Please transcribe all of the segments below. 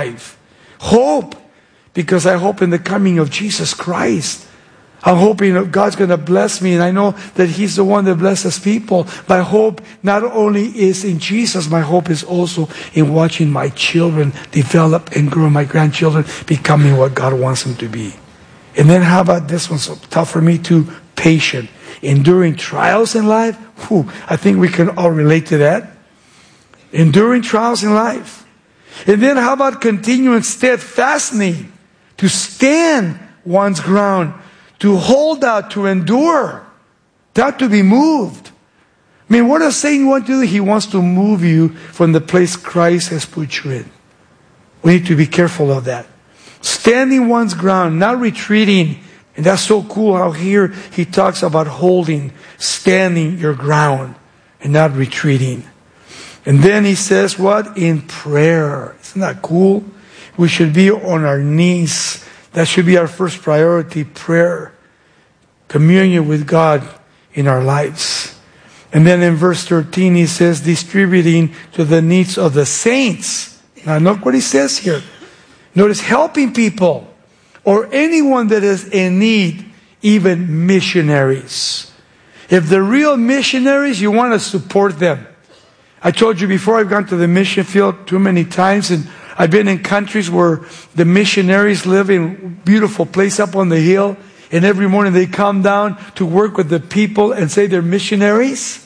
life. Hope, because I hope in the coming of Jesus Christ. I'm hoping that God's going to bless me, and I know that He's the one that blesses people. My hope not only is in Jesus, my hope is also in watching my children develop and grow, my grandchildren becoming what God wants them to be. And then how about this one? So tough for me too. Patient. Enduring trials in life. I think we can all relate to that. Enduring trials in life. And then how about continuing steadfastly to stand one's ground, to hold out, to endure, not to be moved. I mean, what does Satan want to do? He wants to move you from the place Christ has put you in. We need to be careful of that. Standing one's ground, not retreating. And that's so cool how here he talks about holding, standing your ground, and not retreating. And then he says what? In prayer. Isn't that cool? We should be on our knees. That should be our first priority, prayer. Communion with God in our lives. And then in verse 13 he says, distributing to the needs of the saints. Now look what he says here. Notice, helping people or anyone that is in need, even missionaries. If they're real missionaries, you want to support them. I told you before, I've gone to the mission field too many times, and I've been in countries where the missionaries live in a beautiful place up on the hill, and every morning they come down to work with the people and say they're missionaries.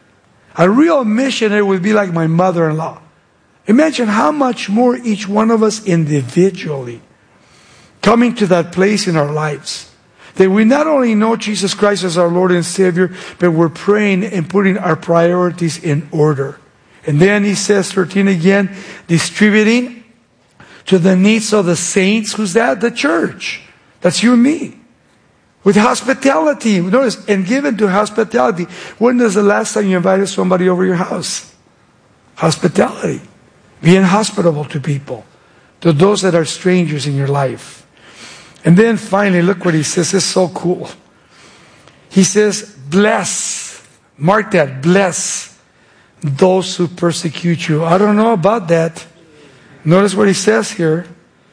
A real missionary would be like my mother-in-law. Imagine how much more each one of us individually coming to that place in our lives. That we not only know Jesus Christ as our Lord and Savior, but we're praying and putting our priorities in order. And then he says, 13 again, distributing to the needs of the saints. Who's that? The church. That's you and me. With hospitality. Notice, and given to hospitality. When was the last time you invited somebody over your house? Hospitality. Being hospitable to people. To those that are strangers in your life. And then finally, look what he says. It's so cool. He says, bless. Mark that. Bless those who persecute you. I don't know about that. Notice what he says here.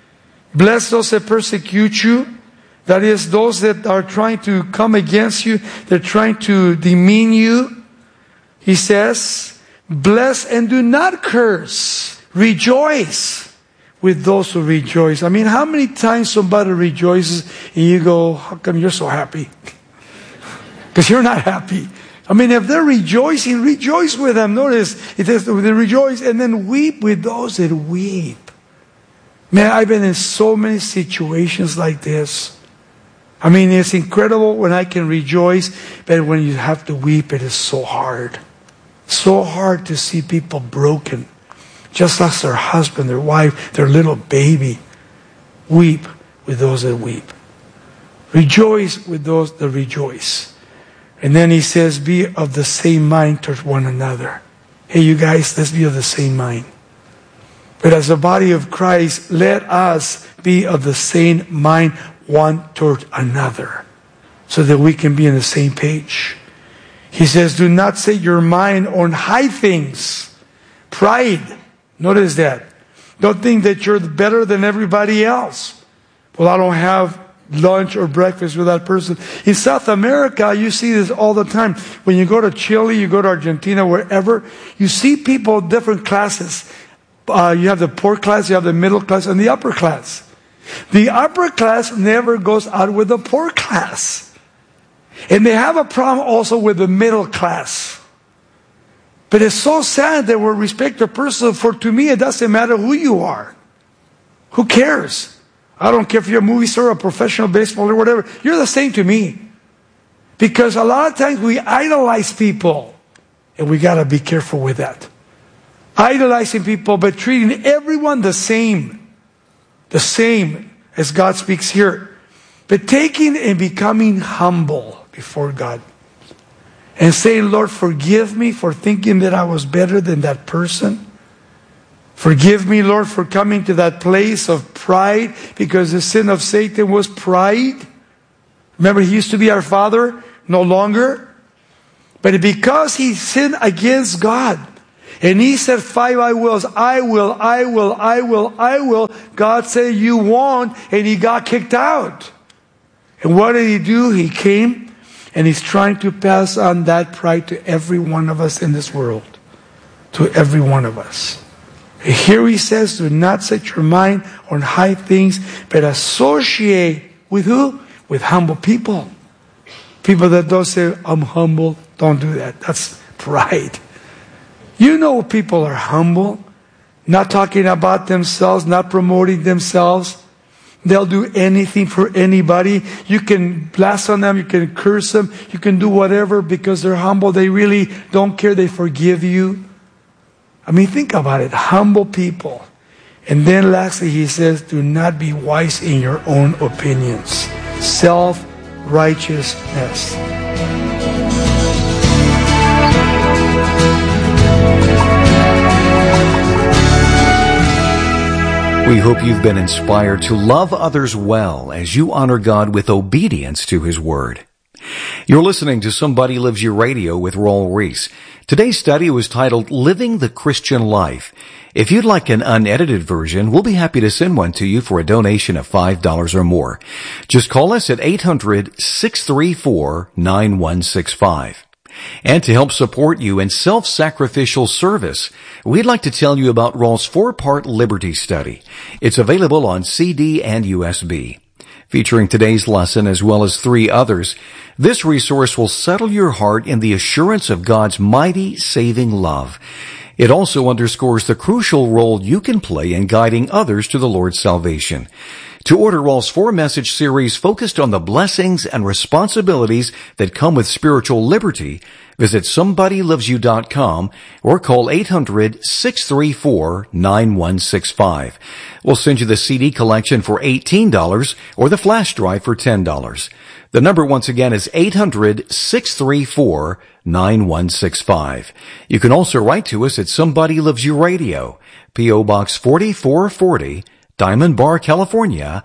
Bless those that persecute you. That is, those that are trying to come against you. They're trying to demean you. He says, bless and do not curse. Rejoice with those who rejoice. I mean, how many times somebody rejoices and you go, how come you're so happy? Because you're not happy. I mean, if they're rejoicing, rejoice with them. Notice, it says they rejoice and then weep with those that weep. Man, I've been in so many situations like this. I mean, it's incredible when I can rejoice, but when you have to weep, it is so hard. So hard to see people broken. Just lost their husband, their wife, their little baby. Weep with those that weep. Rejoice with those that rejoice. And then he says, be of the same mind towards one another. Hey, you guys, let's be of the same mind. But as a body of Christ, let us be of the same mind one toward another, so that we can be on the same page. He says, do not set your mind on high things. Pride. Notice that. Don't think that you're better than everybody else. Well, I don't have lunch or breakfast with that person. In South America, you see this all the time. When you go to Chile, you go to Argentina, wherever, you see people of different classes. You have the poor class, you have the middle class, and the upper class. The upper class never goes out with the poor class. And they have a problem also with the middle class. But it's so sad that we respect a person, for to me it doesn't matter who you are. Who cares? I don't care if you're a movie star or a professional baseballer or whatever. You're the same to me. Because a lot of times we idolize people. And we got to be careful with that. Idolizing people but treating everyone the same. The same as God speaks here. But taking and becoming humble before God. And saying, Lord, forgive me for thinking that I was better than that person. Forgive me, Lord, for coming to that place of pride, because the sin of Satan was pride. Remember, he used to be our father, no longer. But because he sinned against God, And he said 5 I wills. I will, I will, I will, I will. God said you won't, and he got kicked out. And what did he do? He came, and he's trying to pass on that pride to every one of us in this world. To every one of us. Here he says, do not set your mind on high things, but associate with who? With humble people. People that don't say, I'm humble. Don't do that. That's pride. You know people are humble. Not talking about themselves, not promoting themselves. They'll do anything for anybody. You can blast on them, you can curse them, you can do whatever because they're humble. They really don't care. They forgive you. I mean, think about it. Humble people. And then lastly, he says, do not be wise in your own opinions. Self-righteousness. We hope you've been inspired to love others well as you honor God with obedience to His Word. You're listening to Somebody Loves You Radio with Raul Ries. Today's study was titled Living the Christian Life. If you'd like an unedited version, we'll be happy to send one to you for a donation of $5 or more. Just call us at 800-634-9165. And to help support you in self-sacrificial service, we'd like to tell you about Raul's 4-part Liberty Study. It's available on CD and USB. Featuring today's lesson as well as 3 others, this resource will settle your heart in the assurance of God's mighty saving love. It also underscores the crucial role you can play in guiding others to the Lord's salvation. To order Raul's 4-message series focused on the blessings and responsibilities that come with spiritual liberty, visit somebodylovesyou.com or call 800-634-9165. We'll send you the CD collection for $18 or the flash drive for $10. The number once again is 800-634-9165. You can also write to us at Somebody Loves You Radio, P.O. Box 4440, Diamond Bar, California,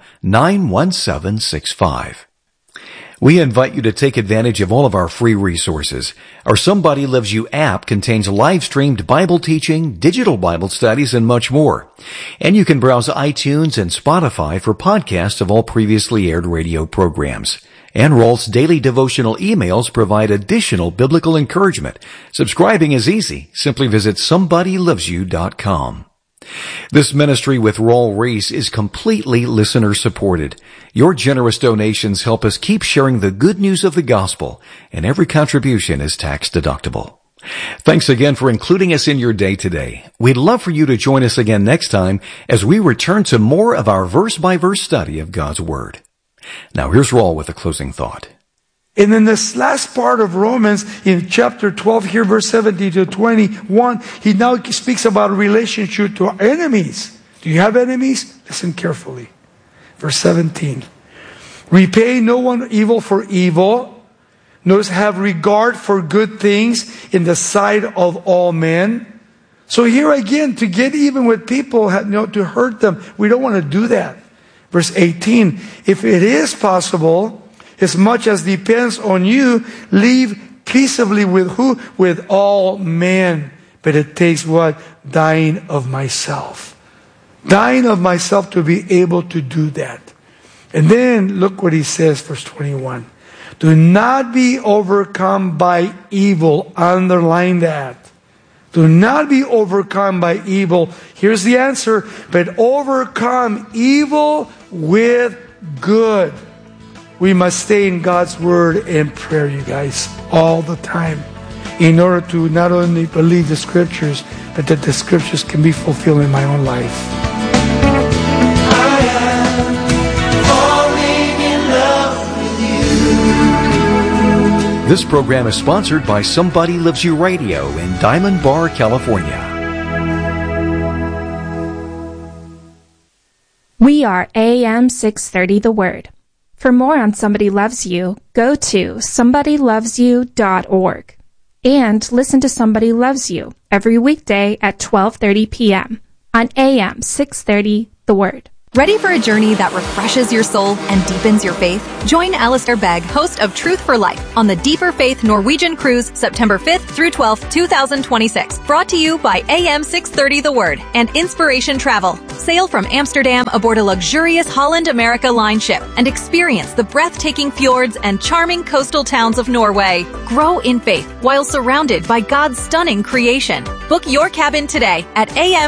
91765. We invite you to take advantage of all of our free resources. Our Somebody Loves You app contains live-streamed Bible teaching, digital Bible studies, and much more. And you can browse iTunes and Spotify for podcasts of all previously aired radio programs. And Raul's daily devotional emails provide additional biblical encouragement. Subscribing is easy. Simply visit somebodylovesyou.com. This ministry with Raul Ries is completely listener-supported. Your generous donations help us keep sharing the good news of the gospel, and every contribution is tax-deductible. Thanks again for including us in your day today. We'd love for you to join us again next time as we return to more of our verse-by-verse study of God's Word. Now here's Raul with a closing thought. And in this last part of Romans, in chapter 12, here, verse 17 to 21, he now speaks about a relationship to our enemies. Do you have enemies? Listen carefully. Verse 17. Repay no one evil for evil, nor have regard for good things in the sight of all men. So here again, to get even with people, to hurt them, we don't want to do that. Verse 18. If it is possible, as much as depends on you, live peaceably with who? With all men. But it takes what? Dying of myself. Dying of myself to be able to do that. And then look what he says, verse 21. Do not be overcome by evil. Underline that. Do not be overcome by evil. Here's the answer. But overcome evil with good. We must stay in God's Word and prayer, you guys, all the time, in order to not only believe the Scriptures, but that the Scriptures can be fulfilled in my own life. I am falling in love with you. This program is sponsored by Somebody Loves You Radio in Diamond Bar, California. We are AM 630 The Word. For more on Somebody Loves You, go to somebodylovesyou.org and listen to Somebody Loves You every weekday at 12:30 p.m. on AM 630 The Word. Ready for a journey that refreshes your soul and deepens your faith? Join Alistair Begg, host of Truth for Life, on the Deeper Faith Norwegian Cruise, September 5th through 12th, 2026. Brought to you by AM 630 The Word and Inspiration Travel. Sail from Amsterdam aboard a luxurious Holland America Line ship and experience the breathtaking fjords and charming coastal towns of Norway. Grow in faith while surrounded by God's stunning creation. Book your cabin today at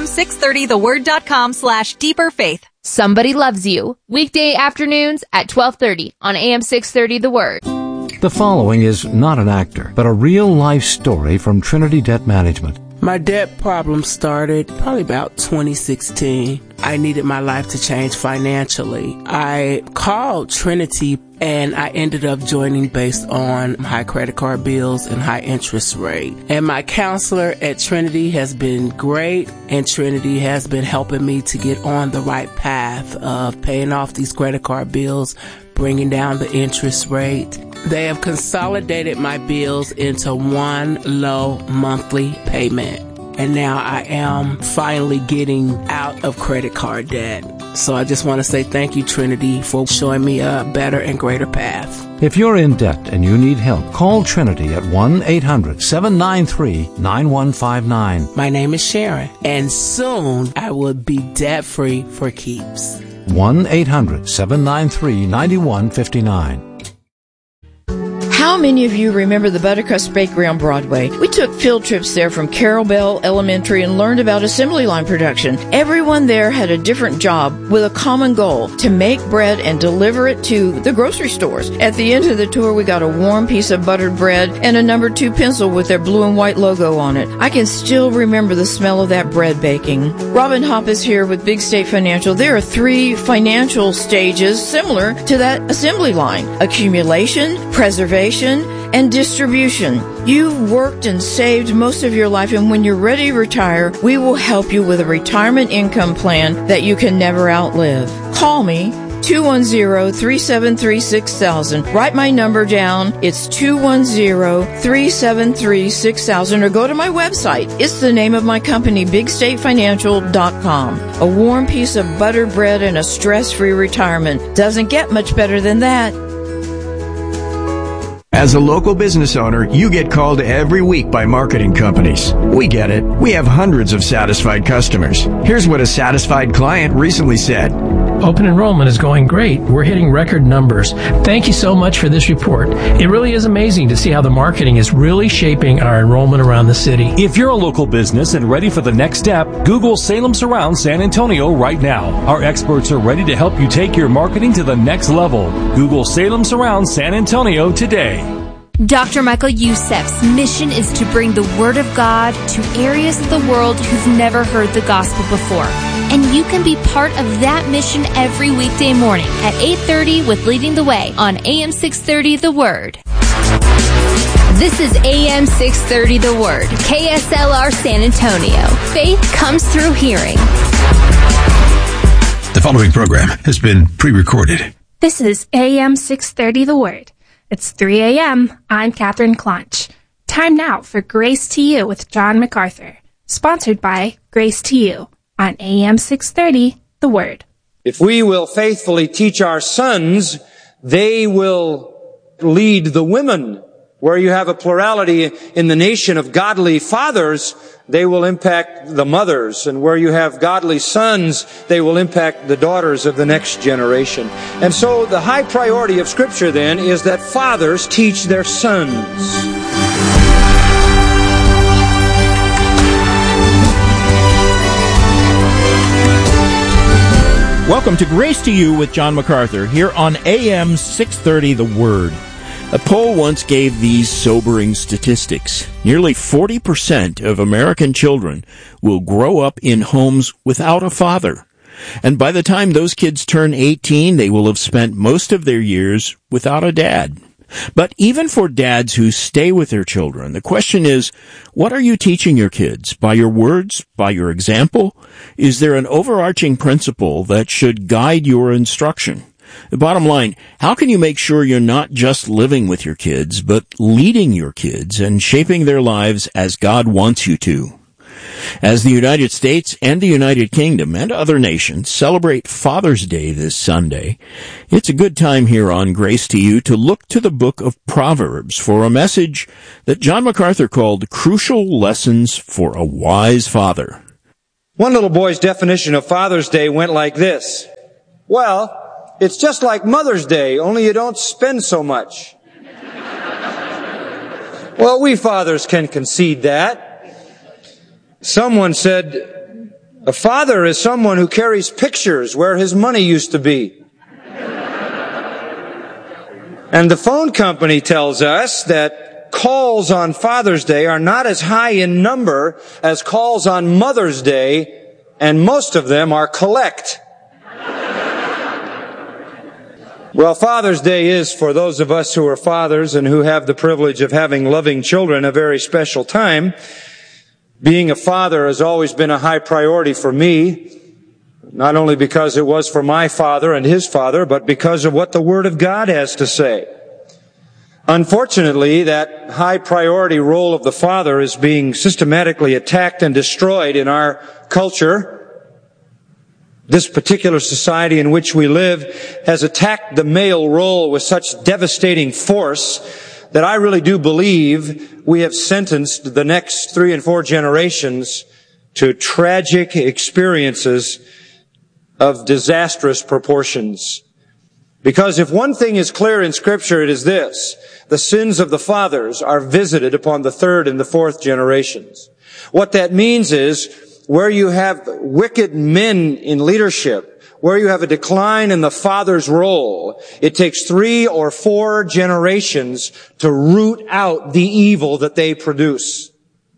am630theword.com/deeperfaith. Somebody Loves You, weekday afternoons at 12:30 on AM 630 The Word. The following is not an actor, but a real-life story from Trinity Debt Management. My debt problem started probably about 2016. I needed my life to change financially. I called Trinity and I ended up joining based on high credit card bills and high interest rate. And my counselor at Trinity has been great, and Trinity has been helping me to get on the right path of paying off these credit card bills, bringing down the interest rate. They have consolidated my bills into one low monthly payment. And now I am finally getting out of credit card debt. So I just want to say thank you, Trinity, for showing me a better and greater path. If you're in debt and you need help, call Trinity at 1-800-793-9159. My name is Sharon, and soon I will be debt-free for keeps. 1-800-793-9159. How many of you remember the Buttercrust Bakery on Broadway? We took field trips there from Carroll Bell Elementary and learned about assembly line production. Everyone there had a different job with a common goal: to make bread and deliver it to the grocery stores. At the end of the tour, we got a warm piece of buttered bread and a number 2 pencil with their blue and white logo on it. I can still remember the smell of that bread baking. Robin Hopp is here with Big State Financial. There are 3 financial stages similar to that assembly line: accumulation, preservation, and distribution. You've worked and saved most of your life, and when you're ready to retire, we will help you with a retirement income plan that you can never outlive. Call me, 210-373-6000. Write my number down. It's 210-373-6000, or go to my website. It's the name of my company, BigStateFinancial.com. A warm piece of buttered bread and a stress-free retirement. Doesn't get much better than that. As a local business owner, you get called every week by marketing companies. We get it. We have hundreds of satisfied customers. Here's what a satisfied client recently said. Open enrollment is going great. We're hitting record numbers. Thank you so much for this report. It really is amazing to see how the marketing is really shaping our enrollment around the city. If you're a local business and ready for the next step, Google Salem Surround San Antonio right now. Our experts are ready to help you take your marketing to the next level. Google Salem Surround San Antonio today. Dr. Michael Youssef's mission is to bring the Word of God to areas of the world who've never heard the gospel before. And you can be part of that mission every weekday morning at 8:30 with Leading the Way on AM 630 The Word. This is AM 630 The Word, KSLR San Antonio. Faith comes through hearing. The following program has been pre-recorded. This is AM 630 The Word. It's 3 a.m. I'm Catherine Clonch. Time now for Grace to You with John MacArthur. Sponsored by Grace to You on AM 630, The Word. If we will faithfully teach our sons, they will lead the women. Where you have a plurality in the nation of godly fathers, they will impact the mothers. And where you have godly sons, they will impact the daughters of the next generation. And so the high priority of Scripture then is that fathers teach their sons. Welcome to Grace to You with John MacArthur here on AM 630 The Word. A poll once gave these sobering statistics. Nearly 40% of American children will grow up in homes without a father. And by the time those kids turn 18, they will have spent most of their years without a dad. But even for dads who stay with their children, the question is, what are you teaching your kids? By your words? By your example? Is there an overarching principle that should guide your instruction? The bottom line, how can you make sure you're not just living with your kids, but leading your kids and shaping their lives as God wants you to? As the United States and the United Kingdom and other nations celebrate Father's Day this Sunday, it's a good time here on Grace to You to look to the book of Proverbs for a message that John MacArthur called Crucial Lessons for a Wise Father. One little boy's definition of Father's Day went like this: well, it's just like Mother's Day, only you don't spend so much. Well, we fathers can concede that. Someone said, a father is someone who carries pictures where his money used to be. And the phone company tells us that calls on Father's Day are not as high in number as calls on Mother's Day, and most of them are collect. Well, Father's Day is, for those of us who are fathers and who have the privilege of having loving children, a very special time. Being a father has always been a high priority for me, not only because it was for my father and his father, but because of what the Word of God has to say. Unfortunately, that high priority role of the father is being systematically attacked and destroyed in our culture. This particular society in which we live has attacked the male role with such devastating force that I really do believe we have sentenced the next 3 and 4 generations to tragic experiences of disastrous proportions. Because if one thing is clear in Scripture, it is this: the sins of the fathers are visited upon the 3rd and the 4th generations. What that means is, where you have wicked men in leadership, where you have a decline in the father's role, it takes 3 or 4 generations to root out the evil that they produce.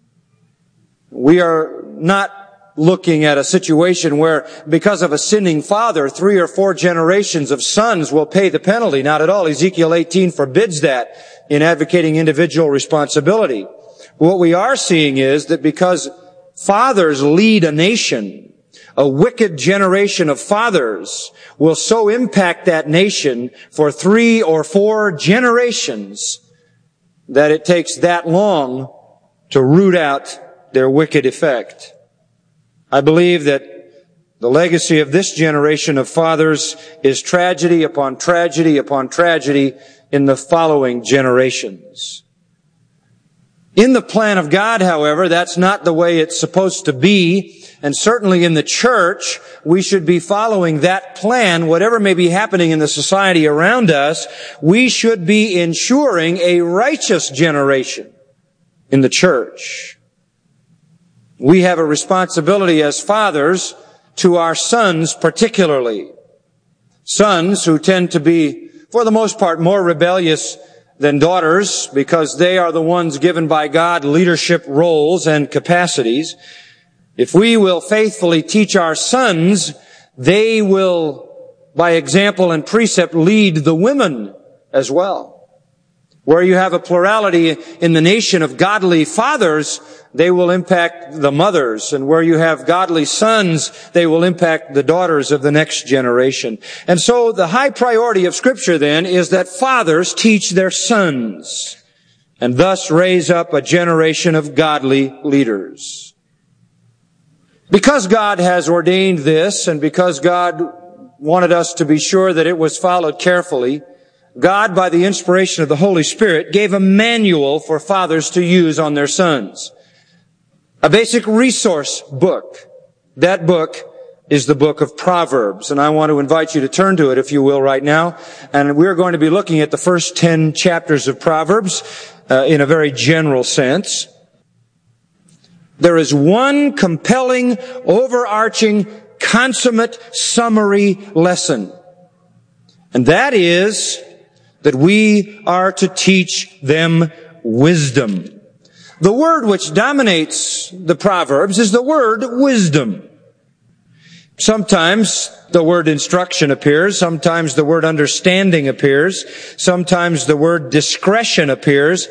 We are not looking at a situation where, because of a sinning father, 3 or 4 generations of sons will pay the penalty. Not at all. Ezekiel 18 forbids that in advocating individual responsibility. What we are seeing is that because fathers lead a nation, a wicked generation of fathers will so impact that nation for 3 or 4 generations that it takes that long to root out their wicked effect. I believe that the legacy of this generation of fathers is tragedy upon tragedy upon tragedy in the following generations. In the plan of God, however, that's not the way it's supposed to be. And certainly in the church, we should be following that plan. Whatever may be happening in the society around us, we should be ensuring a righteous generation in the church. We have a responsibility as fathers to our sons particularly. Sons who tend to be, for the most part, more rebellious than daughters, because they are the ones given by God leadership roles and capacities. If we will faithfully teach our sons, they will, by example and precept, lead the women as well. Where you have a plurality in the nation of godly fathers, they will impact the mothers. And where you have godly sons, they will impact the daughters of the next generation. And so the high priority of Scripture then is that fathers teach their sons and thus raise up a generation of godly leaders. Because God has ordained this, and because God wanted us to be sure that it was followed carefully, God, by the inspiration of the Holy Spirit, gave a manual for fathers to use on their sons. A basic resource book. That book is the book of Proverbs, and I want to invite you to turn to it, if you will, right now. And we're going to be looking at the first 10 chapters of Proverbs in a very general sense. There is one compelling, overarching, consummate summary lesson. And that is that we are to teach them wisdom. The word which dominates the Proverbs is the word wisdom. Sometimes the word instruction appears. Sometimes the word understanding appears. Sometimes the word discretion appears.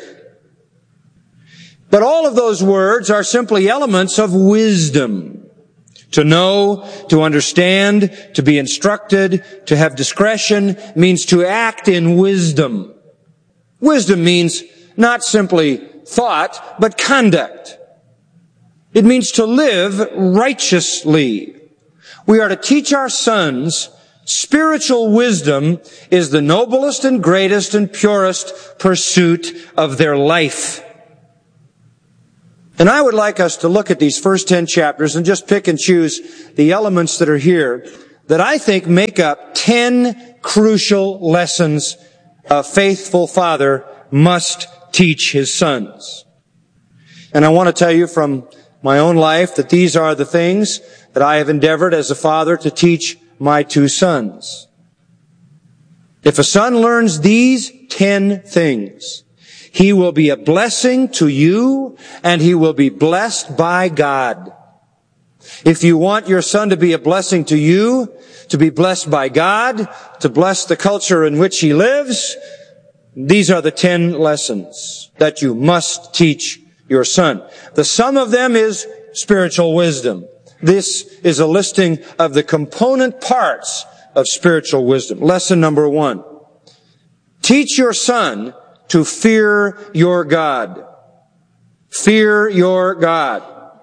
But all of those words are simply elements of wisdom. To know, to understand, to be instructed, to have discretion means to act in wisdom. Wisdom means not simply thought, but conduct. It means to live righteously. We are to teach our sons spiritual wisdom is the noblest and greatest and purest pursuit of their life. And I would like us to look at these first 10 chapters and just pick and choose the elements that are here that I think make up 10 crucial lessons a faithful father must teach his sons. And I want to tell you from my own life that these are the things that I have endeavored as a father to teach my 2 sons. If a son learns these 10 things, he will be a blessing to you and he will be blessed by God. If you want your son to be a blessing to you, to be blessed by God, to bless the culture in which he lives, these are the 10 lessons that you must teach your son. The sum of them is spiritual wisdom. This is a listing of the component parts of spiritual wisdom. Lesson number 1. Teach your son to fear your God. Fear your God.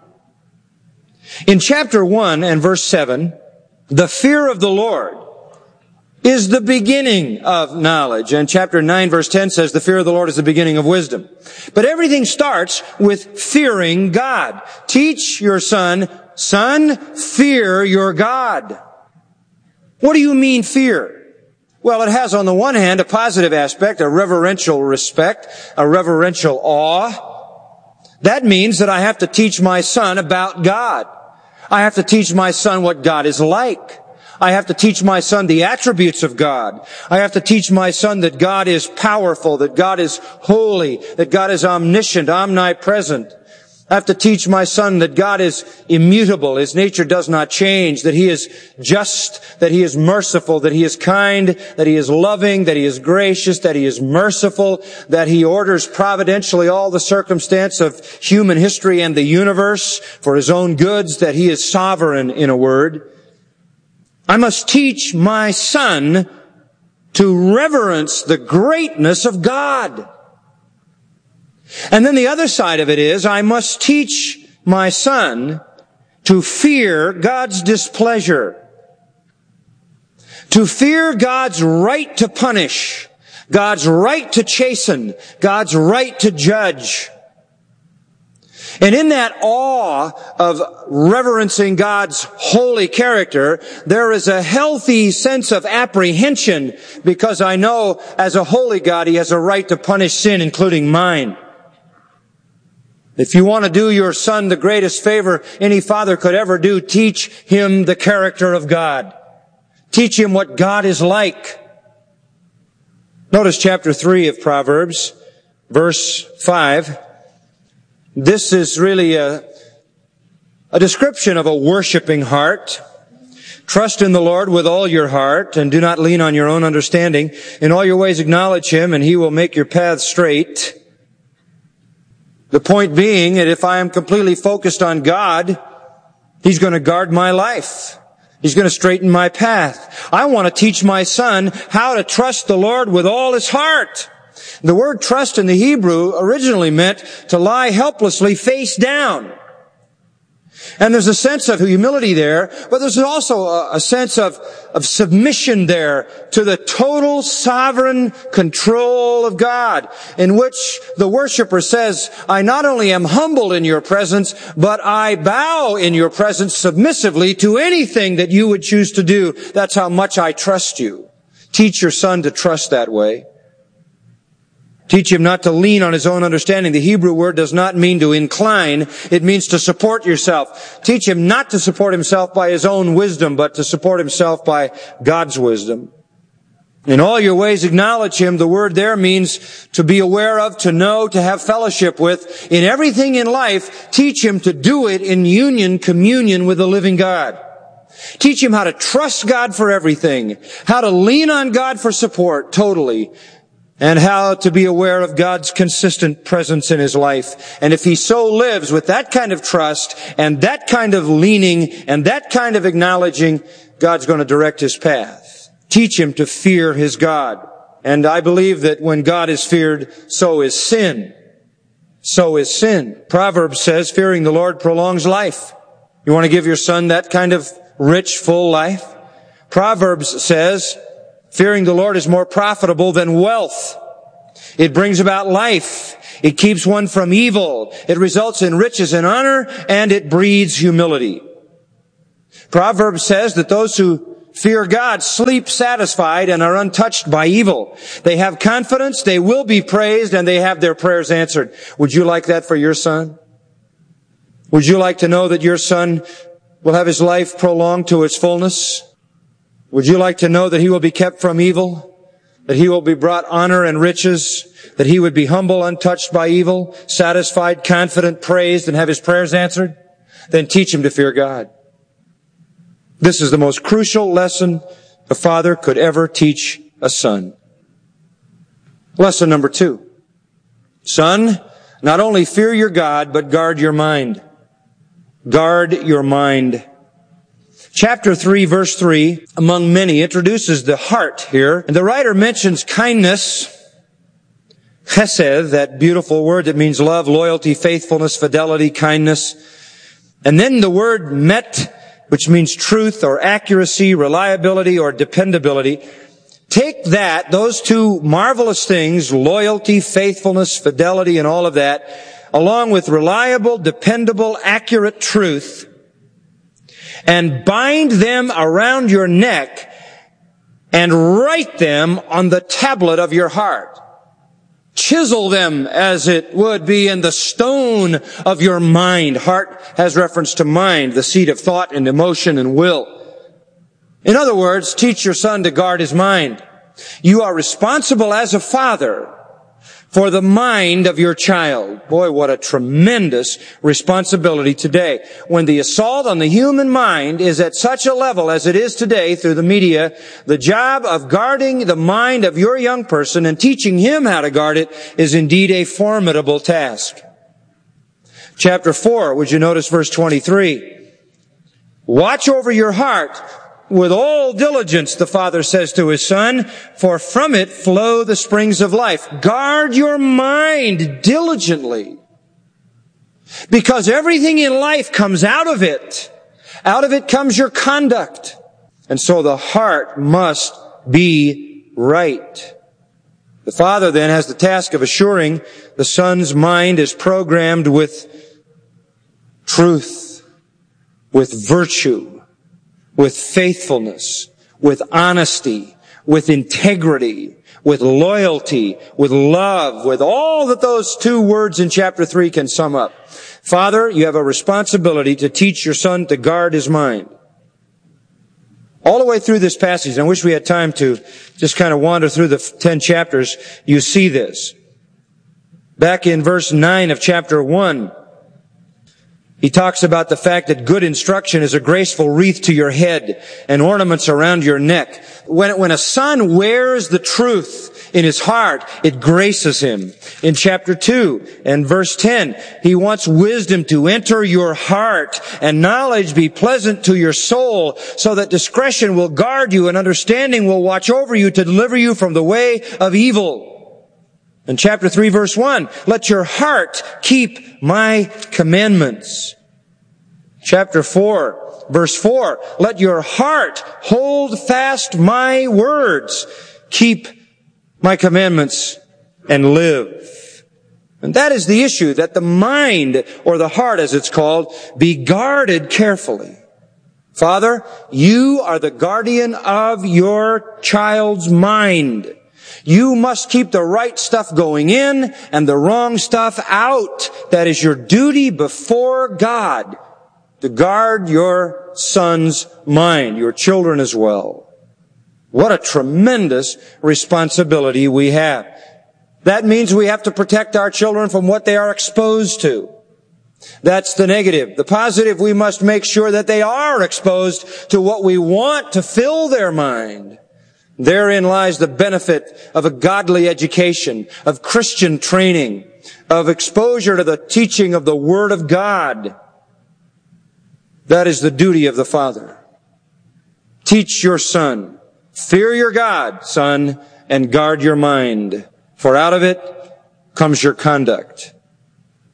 In chapter 1 and verse 7, the fear of the Lord is the beginning of knowledge. And chapter 9 verse 10 says the fear of the Lord is the beginning of wisdom. But everything starts with fearing God. Teach your son, fear your God. What do you mean fear? Well, it has on the one hand a positive aspect, a reverential respect, a reverential awe. That means that I have to teach my son about God. I have to teach my son what God is like. I have to teach my son the attributes of God. I have to teach my son that God is powerful, that God is holy, that God is omniscient, omnipresent. I have to teach my son that God is immutable. His nature does not change, that He is just, that He is merciful, that He is kind, that He is loving, that He is gracious, that He is merciful, that He orders providentially all the circumstance of human history and the universe for His own goods, that He is sovereign, in a word. I must teach my son to reverence the greatness of God. And then the other side of it is, I must teach my son to fear God's displeasure. To fear God's right to punish, God's right to chasten, God's right to judge. And in that awe of reverencing God's holy character, there is a healthy sense of apprehension, because I know as a holy God, He has a right to punish sin, including mine. If you want to do your son the greatest favor any father could ever do, teach him the character of God. Teach him what God is like. Notice chapter 3 of Proverbs, verse 5. This is really a description of a worshiping heart. Trust in the Lord with all your heart, and do not lean on your own understanding. In all your ways acknowledge Him, and He will make your paths straight. The point being that if I am completely focused on God, He's going to guard my life. He's going to straighten my path. I want to teach my son how to trust the Lord with all his heart. The word trust in the Hebrew originally meant to lie helplessly face down. And there's a sense of humility there, but there's also a sense of submission there to the total sovereign control of God, in which the worshiper says, I not only am humbled in your presence, but I bow in your presence submissively to anything that you would choose to do. That's how much I trust you. Teach your son to trust that way. Teach him not to lean on his own understanding. The Hebrew word does not mean to incline. It means to support yourself. Teach him not to support himself by his own wisdom, but to support himself by God's wisdom. In all your ways acknowledge Him. The word there means to be aware of, to know, to have fellowship with. In everything in life, teach him to do it in union, communion with the living God. Teach him how to trust God for everything, how to lean on God for support totally, and how to be aware of God's consistent presence in his life. And if he so lives with that kind of trust and that kind of leaning and that kind of acknowledging, God's going to direct his path. Teach him to fear his God. And I believe that when God is feared, so is sin. so is sin. Proverbs says, fearing the Lord prolongs life. You want to give your son that kind of rich, full life? Proverbs says, fearing the Lord is more profitable than wealth. It brings about life. It keeps one from evil. It results in riches and honor, and it breeds humility. Proverbs says that those who fear God sleep satisfied and are untouched by evil. They have confidence, they will be praised, and they have their prayers answered. Would you like that for your son? Would you like to know that your son will have his life prolonged to its fullness? Would you like to know that he will be kept from evil? That he will be brought honor and riches? That he would be humble, untouched by evil, satisfied, confident, praised, and have his prayers answered? Then teach him to fear God. This is the most crucial lesson a father could ever teach a son. Lesson number 2. Son, not only fear your God, but guard your mind. Guard your mind. Chapter 3, verse 3, among many, introduces the heart here. And the writer mentions kindness, chesed, that beautiful word that means love, loyalty, faithfulness, fidelity, kindness. And then the word met, which means truth or accuracy, reliability or dependability. Take that, those two marvelous things, loyalty, faithfulness, fidelity, and all of that, along with reliable, dependable, accurate truth, and bind them around your neck and write them on the tablet of your heart. Chisel them, as it would be, in the stone of your mind. Heart has reference to mind, the seat of thought and emotion and will. In other words, teach your son to guard his mind. You are responsible as a father for the mind of your child. Boy, what a tremendous responsibility today. When the assault on the human mind is at such a level as it is today through the media, the job of guarding the mind of your young person and teaching him how to guard it is indeed a formidable task. Chapter 4, would you notice verse 23? Watch over your heart with all diligence, the father says to his son, for from it flow the springs of life. Guard your mind diligently, because everything in life comes out of it. Out of it comes your conduct. And so the heart must be right. The father then has the task of assuring the son's mind is programmed with truth, with virtue, with faithfulness, with honesty, with integrity, with loyalty, with love, with all that those two words in chapter 3 can sum up. Father, you have a responsibility to teach your son to guard his mind. All the way through this passage, I wish we had time to just kind of wander through the 10 chapters, you see this. Back in verse 9 of chapter 1, he talks about the fact that good instruction is a graceful wreath to your head and ornaments around your neck. When a son wears the truth in his heart, it graces him. In chapter 2 and verse 10, he wants wisdom to enter your heart and knowledge be pleasant to your soul, so that discretion will guard you and understanding will watch over you to deliver you from the way of evil. In chapter 3, verse 1, let your heart keep my commandments. Chapter 4, verse 4, let your heart hold fast my words. Keep my commandments and live. And that is the issue, that the mind, or the heart as it's called, be guarded carefully. Father, you are the guardian of your child's mind. You must keep the right stuff going in and the wrong stuff out. That is your duty before God, to guard your son's mind, your children as well. What a tremendous responsibility we have. That means we have to protect our children from what they are exposed to. That's the negative. The positive, we must make sure that they are exposed to what we want to fill their mind. Therein lies the benefit of a godly education, of Christian training, of exposure to the teaching of the Word of God. That is the duty of the father. Teach your son, fear your God, son, and guard your mind, for out of it comes your conduct.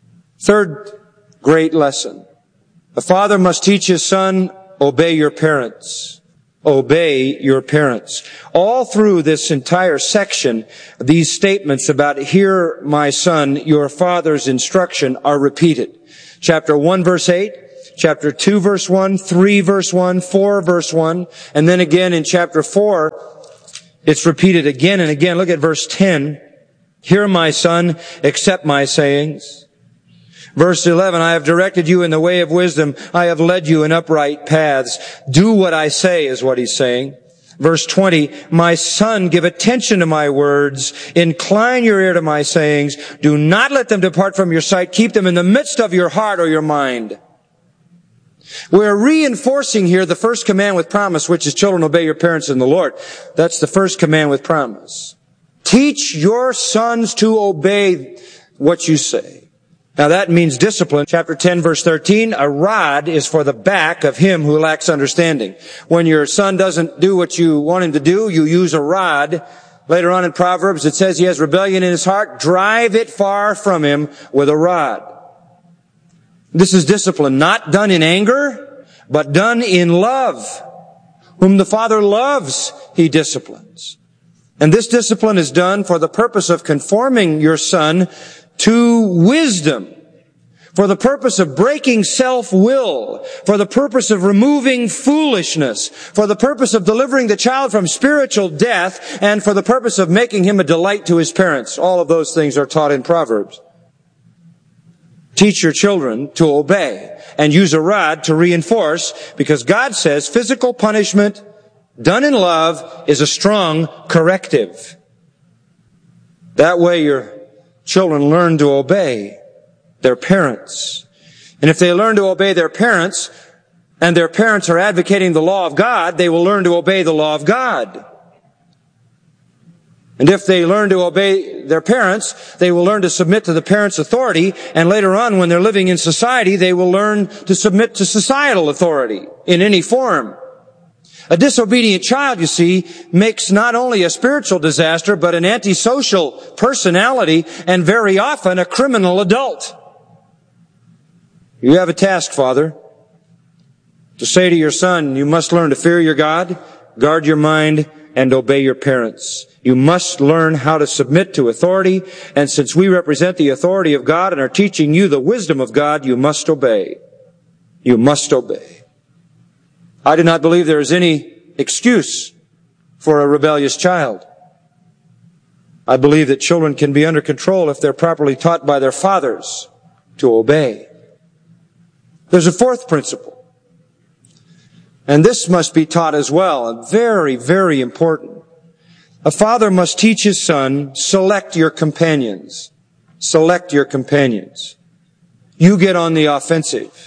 Third great lesson. A father must teach his son, obey your parents. Obey your parents. All through this entire section, these statements about, hear my son, your father's instruction are repeated. Chapter 1 verse 8, chapter 2 verse 1, 3 verse 1, 4 verse 1, and then again in chapter 4, it's repeated again and again. Look at verse 10. Hear my son, accept my sayings. Verse 11, I have directed you in the way of wisdom. I have led you in upright paths. Do what I say is what he's saying. Verse 20, my son, give attention to my words. Incline your ear to my sayings. Do not let them depart from your sight. Keep them in the midst of your heart or your mind. We're reinforcing here the first command with promise, which is, children, obey your parents in the Lord. That's the first command with promise. Teach your sons to obey what you say. Now that means discipline. Chapter 10 verse 13, a rod is for the back of him who lacks understanding. When your son doesn't do what you want him to do, you use a rod. Later on in Proverbs it says he has rebellion in his heart. Drive it far from him with a rod. This is discipline, not done in anger, but done in love. Whom the Father loves, he disciplines. And this discipline is done for the purpose of conforming your son to wisdom, for the purpose of breaking self-will, for the purpose of removing foolishness, for the purpose of delivering the child from spiritual death, and for the purpose of making him a delight to his parents. All of those things are taught in Proverbs. Teach your children to obey and use a rod to reinforce, because God says physical punishment done in love is a strong corrective. That way your children learn to obey their parents. And if they learn to obey their parents, and their parents are advocating the law of God, they will learn to obey the law of God. And if they learn to obey their parents, they will learn to submit to the parents' authority, and later on, when they're living in society, they will learn to submit to societal authority in any form. A disobedient child, you see, makes not only a spiritual disaster, but an antisocial personality, and very often a criminal adult. You have a task, Father, to say to your son, you must learn to fear your God, guard your mind, and obey your parents. You must learn how to submit to authority, and since we represent the authority of God and are teaching you the wisdom of God, you must obey. You must obey. I do not believe there is any excuse for a rebellious child. I believe that children can be under control if they're properly taught by their fathers to obey. There's a fourth principle, and this must be taught as well, and very, very important. A father must teach his son, select your companions. Select your companions. You get on the offensive.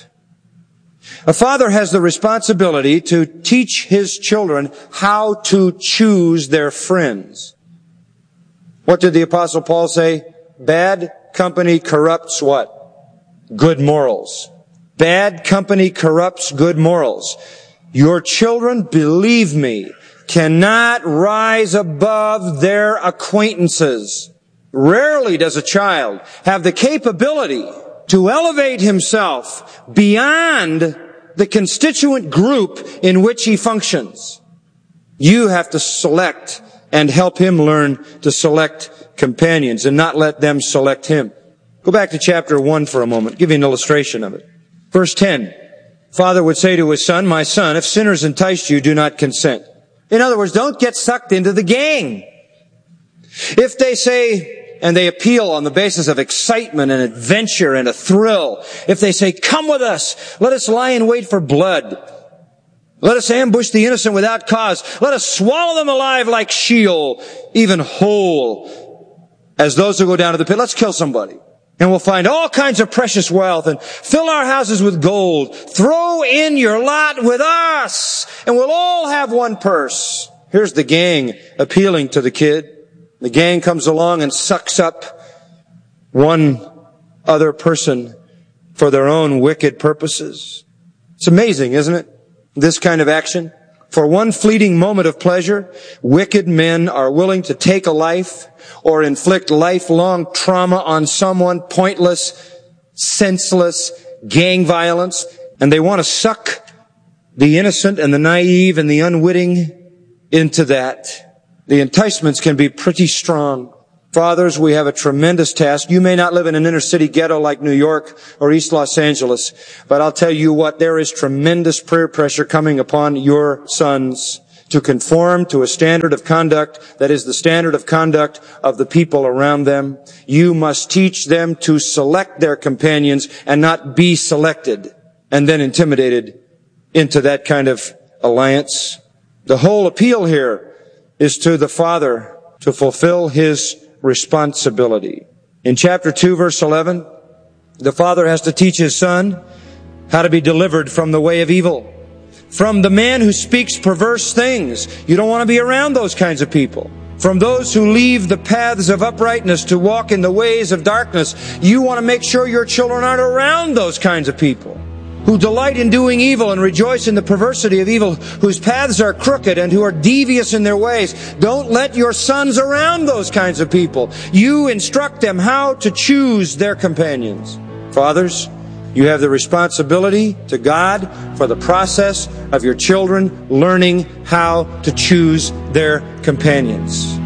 A father has the responsibility to teach his children how to choose their friends. What did the Apostle Paul say? Bad company corrupts what? Good morals. Bad company corrupts good morals. Your children, believe me, cannot rise above their acquaintances. Rarely does a child have the capability to elevate himself beyond the constituent group in which he functions. You have to select and help him learn to select companions and not let them select him. Go back to chapter 1 for a moment. Give you an illustration of it. Verse 10. Father would say to his son, my son, if sinners entice you, do not consent. In other words, don't get sucked into the gang. If they say, and they appeal on the basis of excitement and adventure and a thrill. If they say, come with us, let us lie in wait for blood. Let us ambush the innocent without cause. Let us swallow them alive like Sheol, even whole as those who go down to the pit. Let's kill somebody. And we'll find all kinds of precious wealth and fill our houses with gold. Throw in your lot with us and we'll all have one purse. Here's the gang appealing to the kid. The gang comes along and sucks up one other person for their own wicked purposes. It's amazing, isn't it? This kind of action. For one fleeting moment of pleasure, wicked men are willing to take a life or inflict lifelong trauma on someone, pointless senseless gang violence, and they want to suck the innocent and the naive and the unwitting into that. The enticements can be pretty strong. Fathers, we have a tremendous task. You may not live in an inner city ghetto like New York or East Los Angeles, but I'll tell you what, there is tremendous peer pressure coming upon your sons to conform to a standard of conduct that is the standard of conduct of the people around them. You must teach them to select their companions and not be selected and then intimidated into that kind of alliance. The whole appeal here is to the father to fulfill his responsibility. In chapter 2, verse 11, the father has to teach his son how to be delivered from the way of evil, from the man who speaks perverse things. You don't want to be around those kinds of people. From those who leave the paths of uprightness to walk in the ways of darkness. You want to make sure your children aren't around those kinds of people who delight in doing evil and rejoice in the perversity of evil, whose paths are crooked and who are devious in their ways. Don't let your sons around those kinds of people. You instruct them how to choose their companions. Fathers, you have the responsibility to God for the process of your children learning how to choose their companions.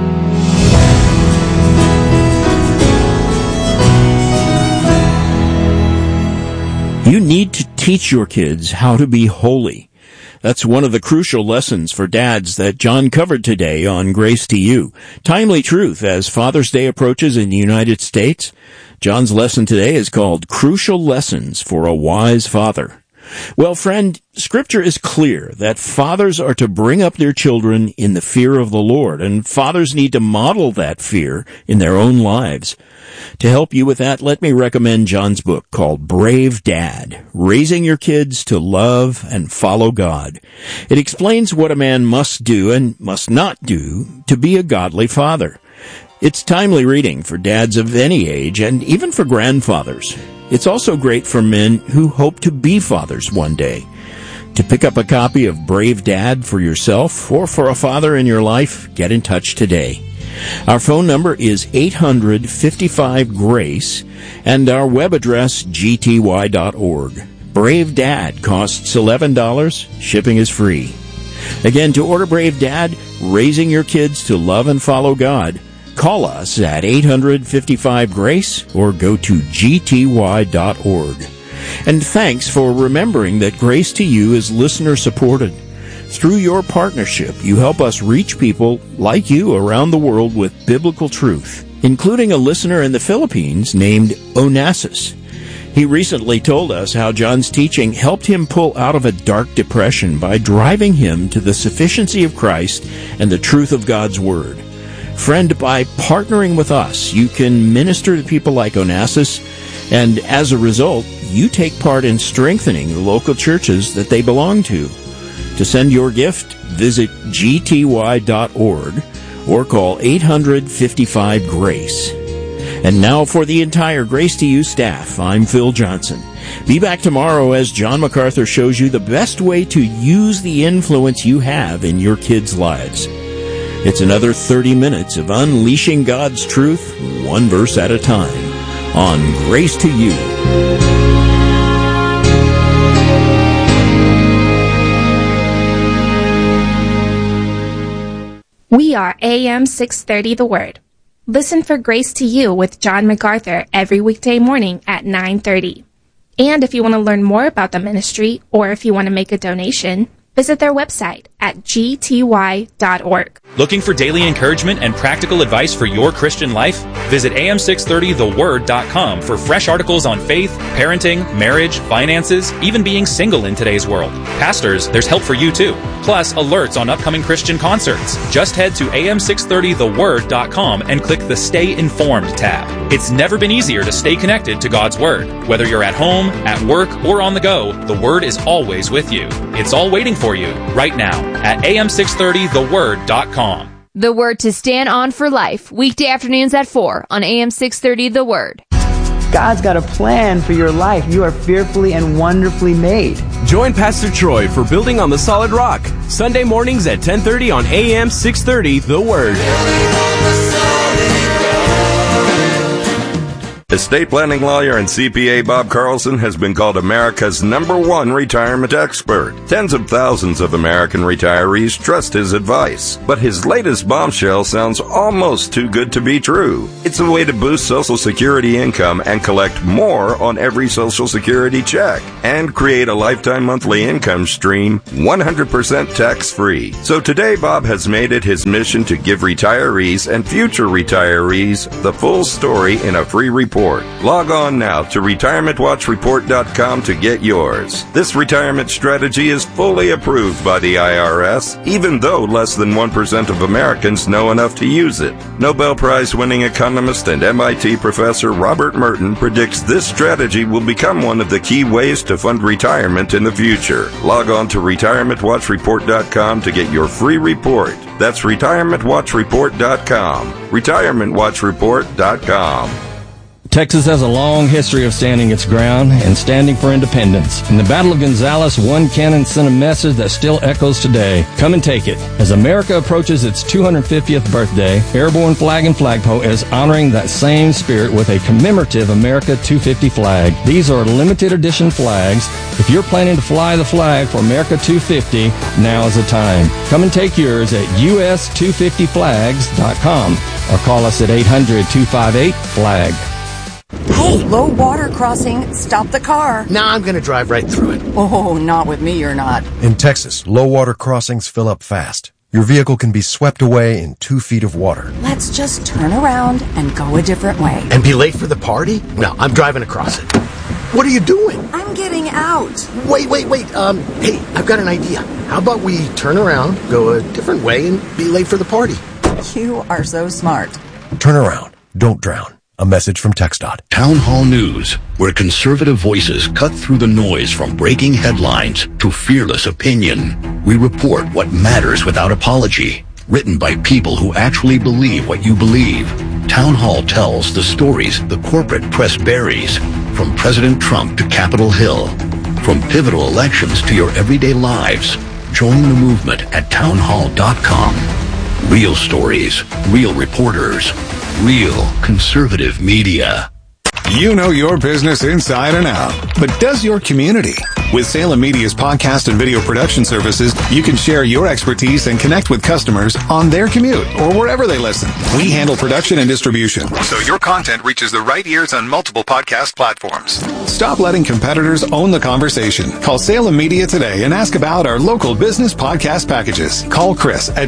You need to teach your kids how to be holy. That's one of the crucial lessons for dads that John covered today on Grace to You. Timely truth as Father's Day approaches in the United States. John's lesson today is called Crucial Lessons for a Wise Father. Well, friend, Scripture is clear that fathers are to bring up their children in the fear of the Lord, and fathers need to model that fear in their own lives. To help you with that, let me recommend John's book called Brave Dad, Raising Your Kids to Love and Follow God. It explains what a man must do and must not do to be a godly father. It's timely reading for dads of any age and even for grandfathers. It's also great for men who hope to be fathers one day. To pick up a copy of Brave Dad for yourself or for a father in your life, get in touch today. Our phone number is 855-GRACE and our web address gty.org. Brave Dad costs $11. Shipping is free. Again, to order Brave Dad, Raising Your Kids to Love and Follow God, call us at 855-GRACE or go to gty.org. And thanks for remembering that Grace to You is listener-supported. Through your partnership, you help us reach people like you around the world with biblical truth, including a listener in the Philippines named Onassis. He recently told us how John's teaching helped him pull out of a dark depression by driving him to the sufficiency of Christ and the truth of God's Word. Friend, by partnering with us, you can minister to people like Onassis, and as a result, you take part in strengthening the local churches that they belong to. To send your gift, visit gty.org or call 855-GRACE. And now for the entire Grace to You staff, I'm Phil Johnson. Be back tomorrow as John MacArthur shows you the best way to use the influence you have in your kids' lives. It's another 30 minutes of unleashing God's truth, one verse at a time, on Grace to You. We are AM 630 The Word. Listen for Grace to You with John MacArthur every weekday morning at 9:30. And if you want to learn more about the ministry or if you want to make a donation, visit their website at gty.org. Looking for daily encouragement and practical advice for your Christian life? Visit am630theword.com for fresh articles on faith, parenting, marriage, finances, even being single in today's world. Pastors, there's help for you too. Plus, alerts on upcoming Christian concerts. Just head to am630theword.com and click the Stay Informed tab. It's never been easier to stay connected to God's Word. Whether you're at home, at work, or on the go, the Word is always with you. It's all waiting for you right now at am630theword.com. The Word to stand on for life, weekday afternoons at 4 on AM 630 The Word. God's got a plan for your life. You are fearfully and wonderfully made. Join Pastor Troy for Building on the Solid Rock, Sunday mornings at 10:30 on AM 630 The Word. Estate planning lawyer and CPA Bob Carlson has been called America's #1 retirement expert. Tens of thousands of American retirees trust his advice. But his latest bombshell sounds almost too good to be true. It's a way to boost Social Security income and collect more on every Social Security check and create a lifetime monthly income stream 100% tax-free. So today, Bob has made it his mission to give retirees and future retirees the full story in a free report. Log on now to retirementwatchreport.com to get yours. This retirement strategy is fully approved by the IRS, even though less than 1% of Americans know enough to use it. Nobel Prize-winning economist and MIT professor Robert Merton predicts this strategy will become one of the key ways to fund retirement in the future. Log on to retirementwatchreport.com to get your free report. That's retirementwatchreport.com. retirementwatchreport.com. Texas has a long history of standing its ground and standing for independence. In the Battle of Gonzales, one cannon sent a message that still echoes today. Come and take it. As America approaches its 250th birthday, Airborne Flag and Flagpole is honoring that same spirit with a commemorative America 250 flag. These are limited edition flags. If you're planning to fly the flag for America 250, now is the time. Come and take yours at us250flags.com or call us at 800-258-FLAG. Hey, low water crossing. Stop the car. Nah, I'm going to drive right through it. Oh, not with me, you're not. In Texas, low water crossings fill up fast. Your vehicle can be swept away in 2 feet of water. Let's just turn around and go a different way. And be late for the party? No, I'm driving across it. What are you doing? I'm getting out. Wait. Hey, I've got an idea. How about we turn around, go a different way, and be late for the party? You are so smart. Turn around. Don't drown. A message from TxDOT. Town Hall News, where conservative voices cut through the noise from breaking headlines to fearless opinion. We report what matters without apology. Written by people who actually believe what you believe. Town Hall tells the stories the corporate press buries, from President Trump to Capitol Hill. From pivotal elections to your everyday lives. Join the movement at townhall.com. Real stories, real reporters, real conservative media. You know your business inside and out, but does your community? With Salem Media's podcast and video production services, you can share your expertise and connect with customers on their commute or wherever they listen. We handle production and distribution, so your content reaches the right ears on multiple podcast platforms. Stop letting competitors own the conversation. Call Salem Media today and ask about our local business podcast packages. Call Chris at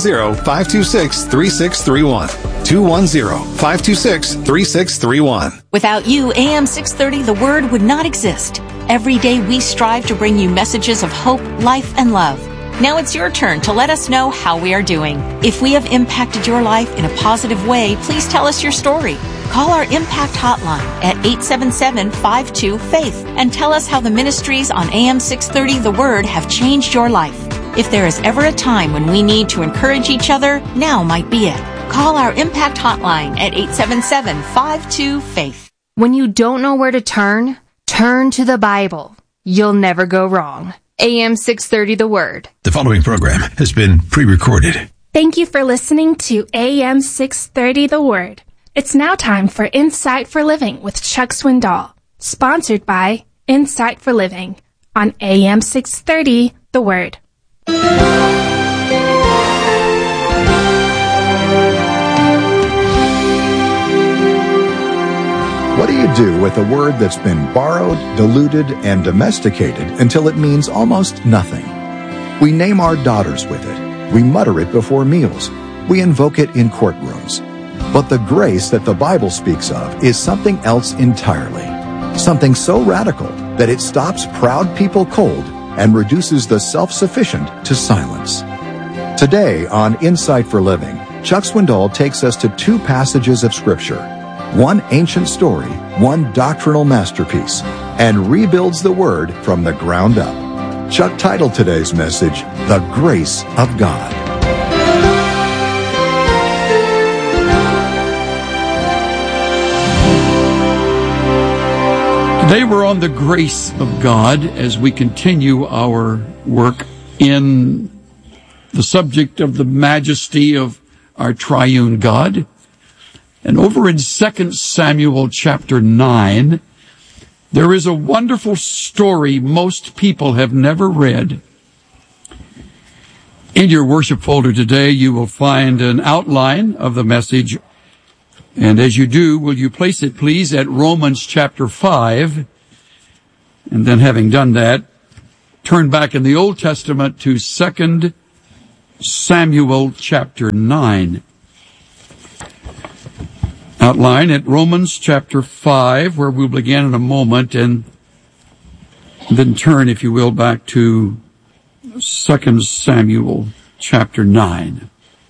210-526-3631. 210-526-3631. Without you, AM 630, the Word would not exist. Every day we strive to bring you messages of hope, life, and love. Now it's your turn to let us know how we are doing. If we have impacted your life in a positive way, please tell us your story. Call our Impact Hotline at 877-52-FAITH and tell us how the ministries on AM 630 The Word have changed your life. If there is ever a time when we need to encourage each other, now might be it. Call our Impact Hotline at 877-52-FAITH. When you don't know where to turn to the Bible. You'll never go wrong. AM 630 The Word. The following program has been pre-recorded. Thank you for listening to AM 630 The Word. It's now time for Insight for Living with Chuck Swindoll, sponsored by Insight for Living on AM 630 The Word. What do you do with a word that's been borrowed, diluted, and domesticated until it means almost nothing? We name our daughters with it. We mutter it before meals. We invoke it in courtrooms. But the grace that the Bible speaks of is something else entirely. Something so radical that it stops proud people cold and reduces the self-sufficient to silence. Today on Insight for Living, Chuck Swindoll takes us to 2 passages of Scripture. One ancient story, one doctrinal masterpiece, and rebuilds the Word from the ground up. Chuck titled today's message, The Grace of God. Today we're on the grace of God as we continue our work in the subject of the majesty of our triune God. And over in 2 Samuel chapter 9, there is a wonderful story most people have never read. In your worship folder today, you will find an outline of the message. And as you do, will you place it, please, at Romans chapter 5? And then having done that, turn back in the Old Testament to 2 Samuel chapter 9. Outline at Romans chapter 5, where we'll begin in a moment, and then turn, if you will, back to 2 Samuel chapter 9.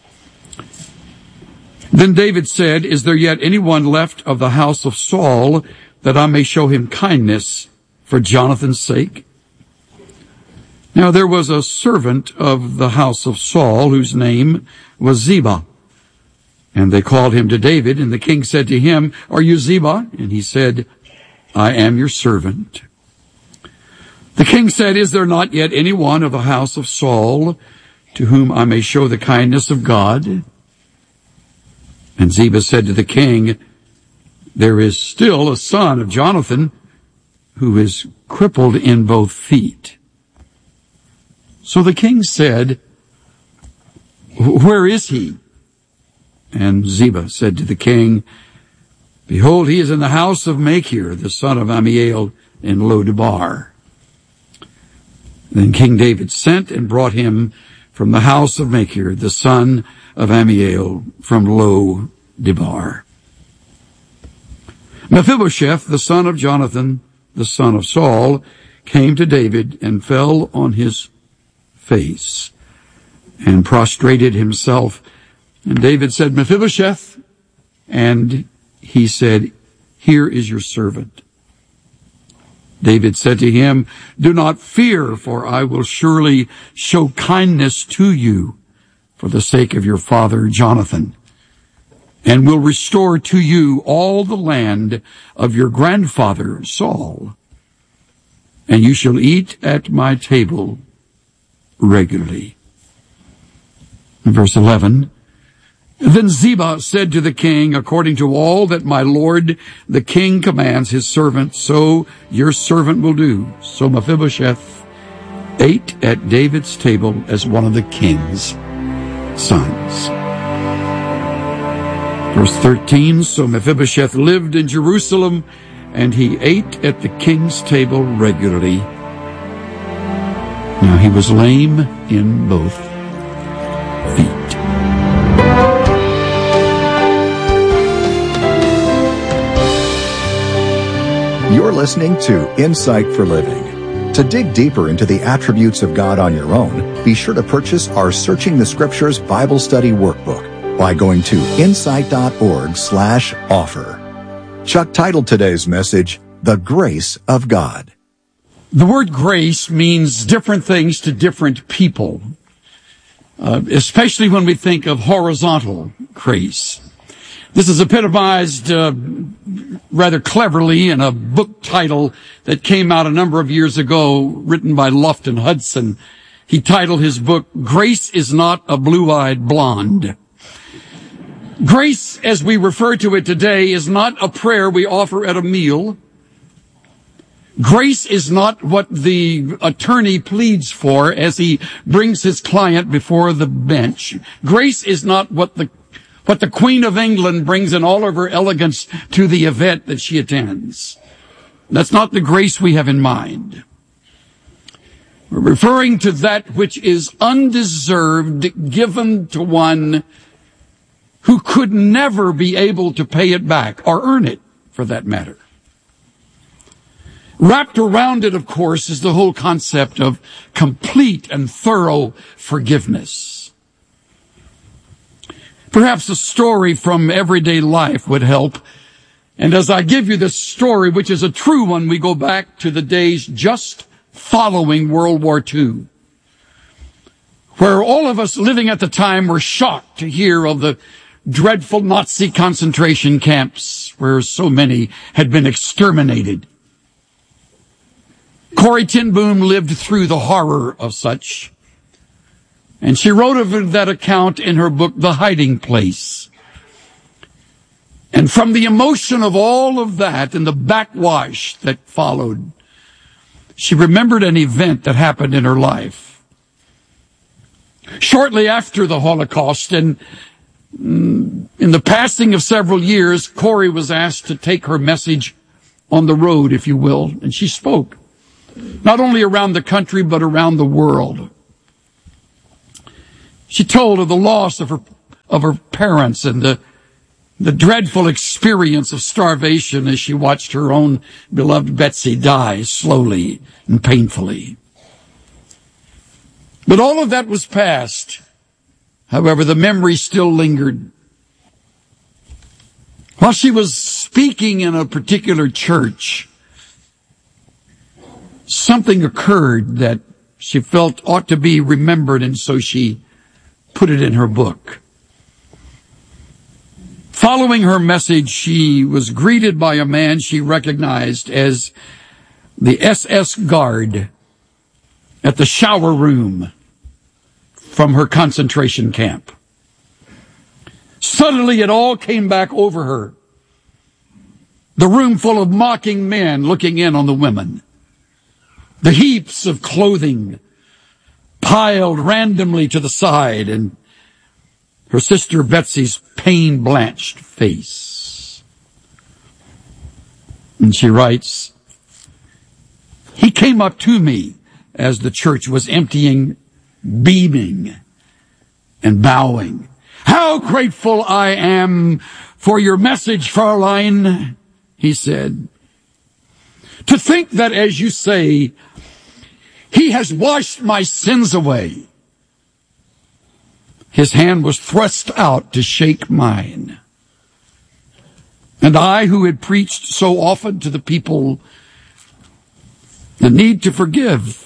Then David said, "Is there yet anyone left of the house of Saul, that I may show him kindness for Jonathan's sake?" Now there was a servant of the house of Saul, whose name was Ziba. And they called him to David, and the king said to him, "Are you Ziba?" And he said, "I am your servant." The king said, "Is there not yet any one of the house of Saul to whom I may show the kindness of God?" And Ziba said to the king, "There is still a son of Jonathan who is crippled in both feet." So the king said, "Where is he?" And Ziba said to the king, "Behold, he is in the house of Machir, the son of Ammiel, in Lo-debar." Then King David sent and brought him from the house of Machir, the son of Ammiel, from Lo-debar. Mephibosheth, the son of Jonathan, the son of Saul, came to David and fell on his face and prostrated himself. And David said, "Mephibosheth," and he said, "Here is your servant." David said to him, "Do not fear, for I will surely show kindness to you for the sake of your father Jonathan, and will restore to you all the land of your grandfather Saul, and you shall eat at my table regularly." In verse 11, Then Ziba said to the king, "According to all that my lord the king commands his servant, so your servant will do." So Mephibosheth ate at David's table as one of the king's sons. Verse 13, So Mephibosheth lived in Jerusalem, and he ate at the king's table regularly. Now he was lame in both feet. You're listening to Insight for Living. To dig deeper into the attributes of God on your own, be sure to purchase our Searching the Scriptures Bible Study Workbook by going to insight.org/offer. Chuck titled today's message, The Grace of God. The word grace means different things to different people, especially when we think of horizontal grace. This is epitomized rather cleverly in a book title that came out a number of years ago, written by Lofton Hudson. He titled his book, Grace is Not a Blue-Eyed Blonde. Grace, as we refer to it today, is not a prayer we offer at a meal. Grace is not what the attorney pleads for as he brings his client before the bench. Grace is not what the Queen of England brings in all of her elegance to the event that she attends. That's not the grace we have in mind. We're referring to that which is undeserved, given to one who could never be able to pay it back, or earn it, for that matter. Wrapped around it, of course, is the whole concept of complete and thorough forgiveness. Perhaps a story from everyday life would help. And as I give you this story, which is a true one, we go back to the days just following World War II, where all of us living at the time were shocked to hear of the dreadful Nazi concentration camps where so many had been exterminated. Corrie ten Boom lived through the horror of such, and she wrote of that account in her book, The Hiding Place. And from the emotion of all of that and the backwash that followed, she remembered an event that happened in her life. Shortly after the Holocaust, and in the passing of several years, Corrie was asked to take her message on the road, if you will, and she spoke, not only around the country, but around the world. She told of the loss of her parents and the dreadful experience of starvation as she watched her own beloved Betsy die slowly and painfully. But all of that was past. However, the memory still lingered. While she was speaking in a particular church, something occurred that she felt ought to be remembered, and so she put it in her book. Following her message, she was greeted by a man she recognized as the SS guard at the shower room from her concentration camp. Suddenly it all came back over her. The room full of mocking men looking in on the women. The heaps of clothing piled randomly to the side, and her sister Betsy's pain-blanched face. And she writes, "He came up to me as the church was emptying, beaming and bowing. 'How grateful I am for your message, Fraulein,' he said. 'To think that, as you say, he has washed my sins away.' His hand was thrust out to shake mine. And I, who had preached so often to the people the need to forgive,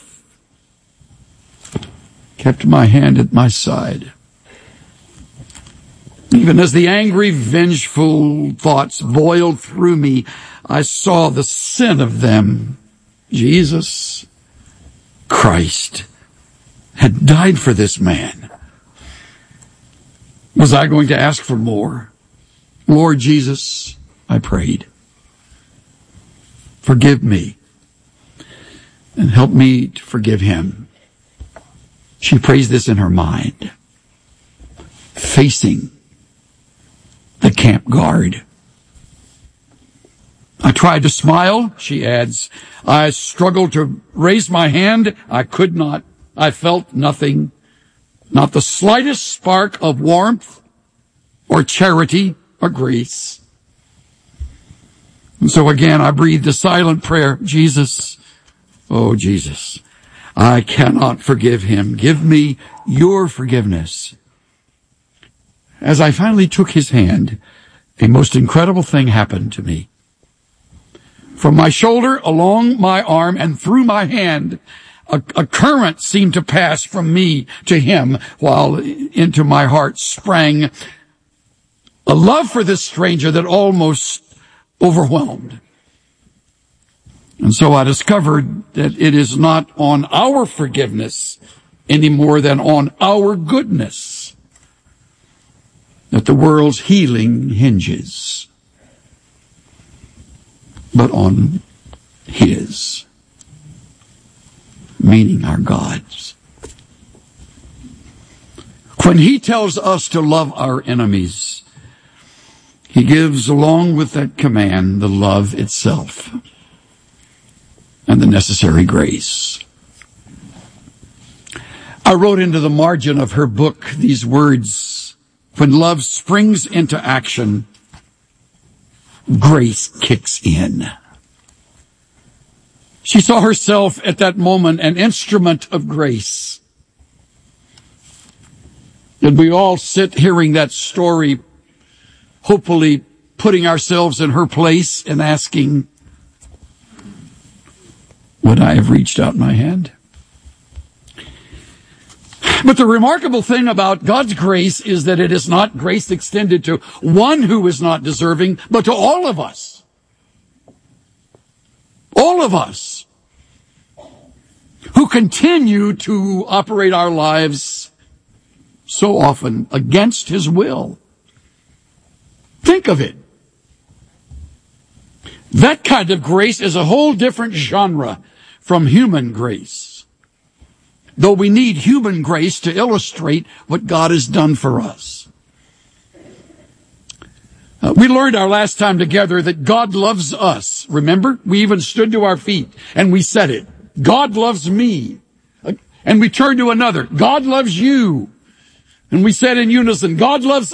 kept my hand at my side. Even as the angry, vengeful thoughts boiled through me, I saw the sin of them. Jesus Christ had died for this man. Was I going to ask for more? Lord Jesus, I prayed, forgive me and help me to forgive him." She prays this in her mind, facing the camp guard. "I tried to smile," she adds. "I struggled to raise my hand. I could not. I felt nothing. Not the slightest spark of warmth or charity or grace. And so again, I breathed a silent prayer. Jesus, oh Jesus, I cannot forgive him. Give me your forgiveness." As I finally took his hand, a most incredible thing happened to me. From my shoulder, along my arm, and through my hand, a current seemed to pass from me to him, while into my heart sprang a love for this stranger that almost overwhelmed. And so I discovered that it is not on our forgiveness any more than on our goodness that the world's healing hinges, but on his, meaning our God's. When he tells us to love our enemies, he gives, along with that command, the love itself and the necessary grace. I wrote into the margin of her book these words: when love springs into action, grace kicks in. She saw herself at that moment an instrument of grace. And we all sit hearing that story, hopefully putting ourselves in her place and asking, would I have reached out my hand? But the remarkable thing about God's grace is that it is not grace extended to one who is not deserving, but to all of us. All of us who continue to operate our lives so often against his will. Think of it. That kind of grace is a whole different genre from human grace. Though we need human grace to illustrate what God has done for us. We learned our last time together that God loves us. Remember? We even stood to our feet and we said it. God loves me. And we turned to another. God loves you. And we said in unison, God loves